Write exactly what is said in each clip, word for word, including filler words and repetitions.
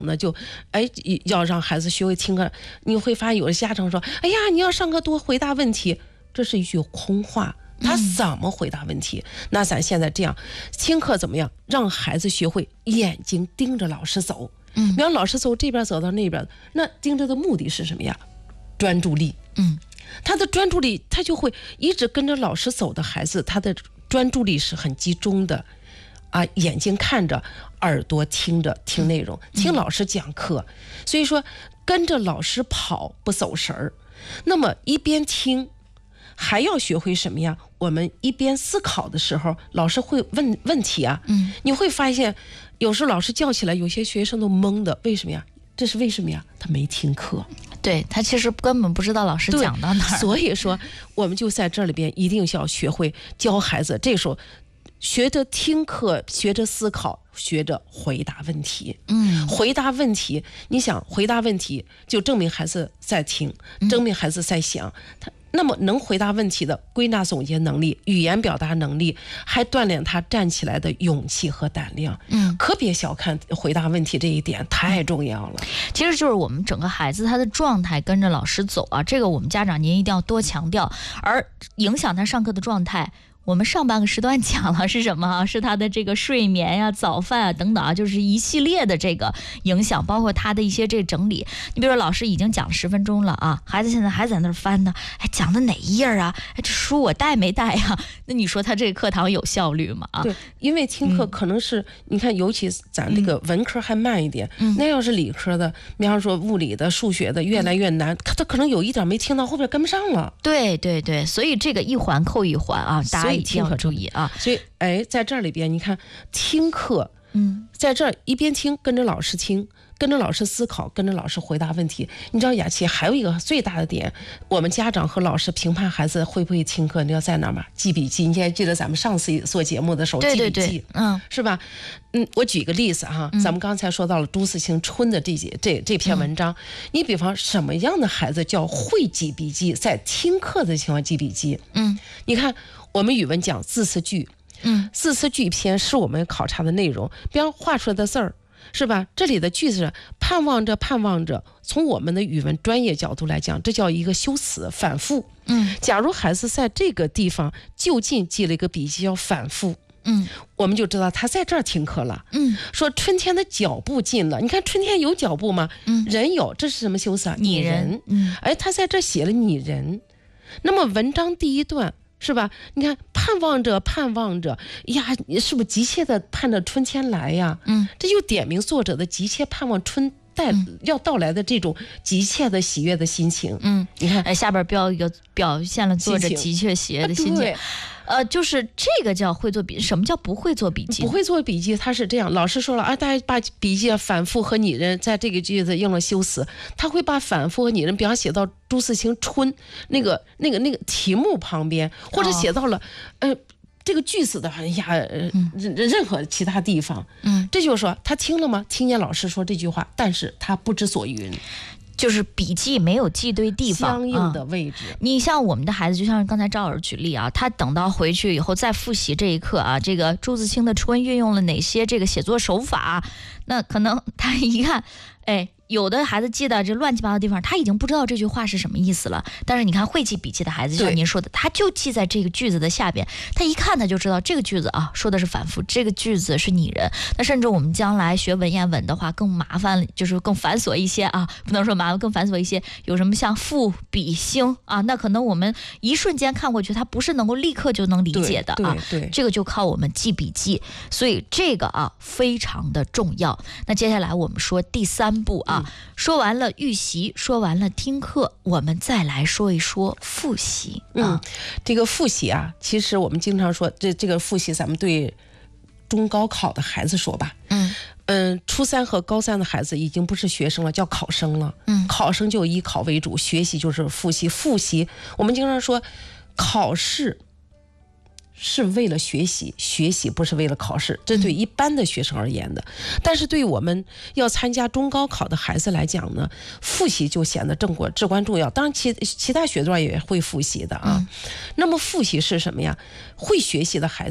呢就哎要让孩子学会听课，你会发现有的家长说，哎呀，你要上课多回答问题，这是一句空话。他怎么回答问题？嗯、那咱现在这样听课怎么样？让孩子学会眼睛盯着老师走。嗯，比方老师走这边走到那边，那盯着的目的是什么呀？专注力。嗯，他的专注力，他就会一直跟着老师走的孩子，他的专注力是很集中的。啊，眼睛看着，耳朵听着，听内容，听老师讲课。所以说，跟着老师跑不走神儿。那么一边听，还要学会什么呀？我们一边思考的时候，老师会问问题啊。嗯，你会发现，有时候老师叫起来，有些学生都懵的，为什么呀？这是为什么呀？他没听课。 对，他其实根本不知道老师讲到哪儿。 所以说，我们就在这里边一定要学会教孩子，这时候学着听课，学着思考，学着回答问题。嗯，回答问题，你想回答问题，就证明孩子在听，证明孩子在想。他那么能回答问题的归纳总结能力、语言表达能力，还锻炼他站起来的勇气和胆量。嗯，可别小看回答问题这一点，太重要了。 其实就是我们整个孩子他的状态跟着老师走啊，这个我们家长您一定要多强调。而影响他上课的状态，我们上半个时段讲了是什么啊？是他的这个睡眠呀、啊、早饭啊等等啊，就是一系列的这个影响，包括他的一些这个整理。你比如说老师已经讲了十分钟了啊，孩子现在还在那儿翻呢，哎，讲的哪一页啊？哎，这书我带没带呀？那你说他这个课堂有效率吗？啊， 对，因为听课可能是、嗯、你看，尤其咱这个文科还慢一点，嗯、那要是理科的，比方说物理的、数学的越来越难，他、嗯、他可能有一点没听到，后边跟不上了。 对对对，所以这个一环扣一环啊，大家一定要注意啊。 所以哎，在这里边你看听课，嗯，在这儿一边听，跟着老师听，跟着老师思考，跟着老师回答问题。你知道雅琪还有一个最大的点，我们家长和老师评判孩子会不会听课，你知道在哪吗？记笔记。你还记得咱们上次做节目的时候记笔记， 对对对，嗯， 是吧？嗯，我举个例子哈，嗯、咱们刚才说到了朱自清《春》的这节这这篇文章，嗯、你比方什么样的孩子叫会记笔记，在听课的情况记笔记？嗯，你看我们语文讲字词句。嗯，字词句篇是我们考察的内容，比方画出来的字儿，是吧？这里的句子盼望着盼望着，从我们的语文专业角度来讲，这叫一个修辞反复。嗯，假如孩子在这个地方就近记了一个笔记，要反复。嗯，我们就知道他在这儿听课了。嗯，说春天的脚步近了，你看春天有脚步吗？嗯，人有，这是什么修辞啊？拟人。嗯，哎，他在这写了拟人。那么文章第一段。是吧？你看，盼望着，盼望着，呀，你是不是急切的盼着春天来呀？嗯，这就点明作者的急切盼望春带、嗯、要到来的这种急切的喜悦的心情。嗯，你看， 哎，下边标一个表现了作者急切喜悦的心情。呃，就是这个叫会做笔，什么叫不会做笔记？ 不会做笔记，他是这样，老师说了啊，大家把笔记反复和拟人在这个句子用了修辞，他会把反复和拟人，比方写到朱自清《春》那个那个那个题目旁边，或者写到了、哦、呃这个句子的哎呀、呃嗯、任何其他地方，嗯，这就是说他听了吗？听见老师说这句话，但是他不知所云。 就是笔记没有记对地方， 相应的位置、嗯。 你像我们的孩子，就像刚才赵老师举例啊，他等到回去以后再复习这一课啊，这个朱自清的《春》运用了哪些这个写作手法，那可能他一看，哎。有的孩子记得这乱七八糟的地方，他已经不知道这句话是什么意思了。但是你看会记笔记的孩子，就像您说的，他就记在这个句子的下边，他一看他就知道这个句子啊说的是反复，这个句子是拟人。那甚至我们将来学文言文的话更麻烦，就是更繁琐一些啊，不能说麻烦，更繁琐一些。有什么像复比兴啊，那可能我们一瞬间看过去，他不是能够立刻就能理解的啊。 对对对， 这个就靠我们记笔记，所以这个啊非常的重要。那接下来我们说第三步啊。嗯，说完了预习，说完了听课，我们再来说一说复习。 嗯，这个复习啊，其实我们经常说，这这个复习，咱们对中高考的孩子说吧。嗯嗯，初三和高三的孩子已经不是学生了，叫考生了。嗯，考生就以考为主，学习就是复习。复习，我们经常说，考试是为了学习，学习不是为了考试，这对一般的学生而言的。但是对于我们要参加中高考的孩子来讲呢，复习就显得正至关重要。当然其其他学段也会复习的啊。嗯、那么复习是什么呀？会学习的孩子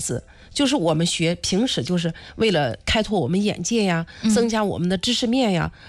就是我们学平时就是为了开拓我们眼界呀，增加我们的知识面呀，